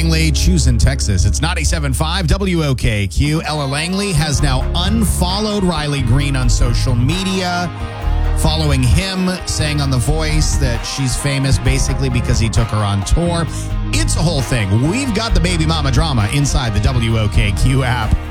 Langley, choosing Texas. It's 97.5 WOKQ. Ella Langley has now unfollowed Riley Green on social media, following him saying on The Voice that she's famous basically because he took her on tour. It's a whole thing. We've got the baby mama drama inside the WOKQ app.